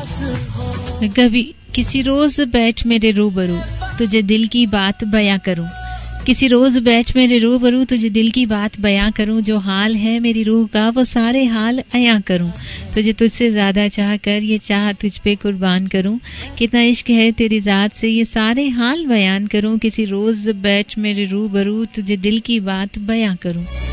कभी किसी रोज बैठ मेरे रूबरू, तुझे दिल की बात बयां करूं। किसी रोज बैठ मेरे रूबरू, तुझे दिल की बात बयां करूं। जो हाल है मेरी रूह का वो सारे हाल अयां करूं। तुझे तुझसे ज्यादा चाह कर ये चाह तुझ पे कुर्बान करूं। कितना इश्क है तेरी जात से ये सारे हाल बयान करूं। किसी रोज बैठ मेरे रूबरू, तुझे दिल की बात बयां करूं।